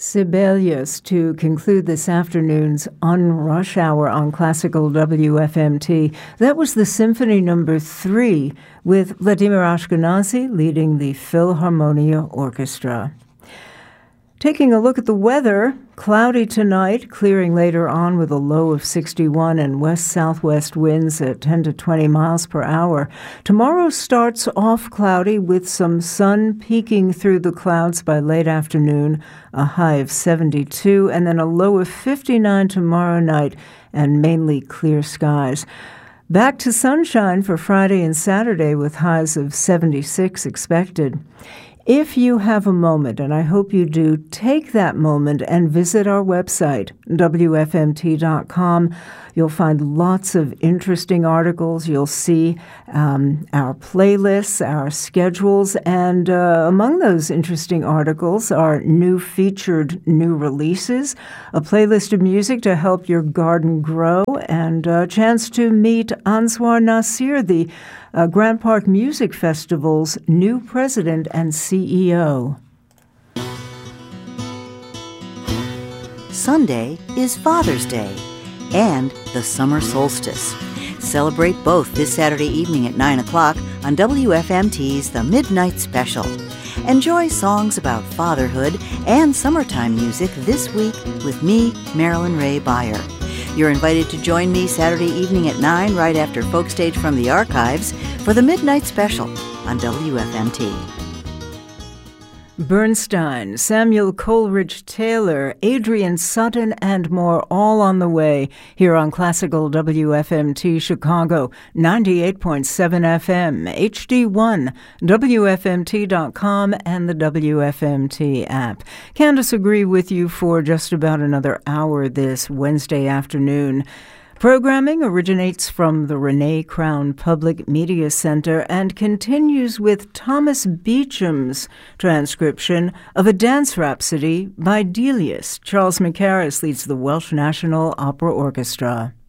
Sibelius to conclude this afternoon's Unrush Hour on Classical WFMT. That was the Symphony No. 3 with Vladimir Ashkenazy leading the Philharmonia Orchestra. Taking a look at the weather, cloudy tonight, clearing later on with a low of 61 and west-southwest winds at 10 to 20 miles per hour. Tomorrow starts off cloudy with some sun peeking through the clouds by late afternoon, a high of 72, and then a low of 59 tomorrow night and mainly clear skies. Back to sunshine for Friday and Saturday with highs of 76 expected. If you have a moment, and I hope you do, take that moment and visit our website, WFMT.com. You'll find lots of interesting articles. You'll see our playlists, our schedules, and among those interesting articles are new releases, a playlist of music to help your garden grow, and a chance to meet Anzwar Nasir, the Grant Park Music Festival's new president and CEO. Sunday is Father's Day and the summer solstice. Celebrate both this Saturday evening at 9 o'clock on WFMT's The Midnight Special. Enjoy songs about fatherhood and summertime music this week with me, Marilyn Ray Beyer. You're invited to join me Saturday evening at 9 right after Folk Stage from the Archives for the Midnight Special on WFMT. Bernstein, Samuel Coleridge Taylor, Adrian Sutton, and more all on the way here on Classical WFMT Chicago, 98.7 FM, HD1, WFMT.com, and the WFMT app. Candace Agree with you for just about another hour this Wednesday afternoon. Programming originates from the Renee Crown Public Media Center and continues with Thomas Beecham's transcription of A Dance Rhapsody by Delius. Charles Mackerras leads the Welsh National Opera Orchestra.